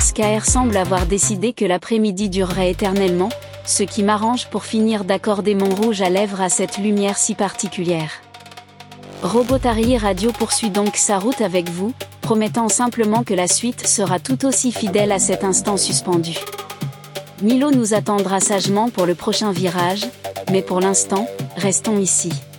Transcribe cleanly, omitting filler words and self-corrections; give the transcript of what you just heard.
KR semble avoir décidé que l'après-midi durerait éternellement, ce qui m'arrange pour finir d'accorder mon rouge à lèvres à cette lumière si particulière. Robotary Radio poursuit donc sa route avec vous, promettant simplement que la suite sera tout aussi fidèle à cet instant suspendu. Milo nous attendra sagement pour le prochain virage, mais pour l'instant, restons ici.